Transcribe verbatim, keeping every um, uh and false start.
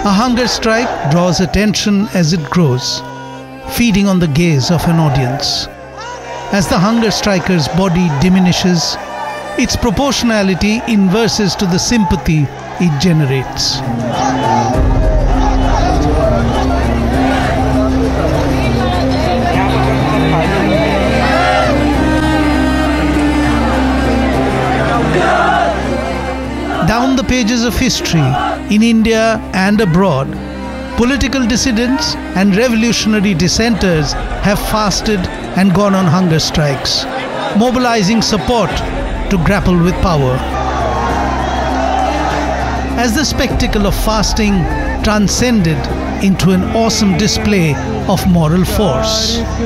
A hunger strike draws attention as it grows, feeding on the gaze of an audience. As the hunger striker's body diminishes, its proportionality inverses to the sympathy it generates. Down the pages of history, in India and abroad, political dissidents and revolutionary dissenters have fasted and gone on hunger strikes, mobilizing support to grapple with power. As the spectacle of fasting transcended into an awesome display of moral force.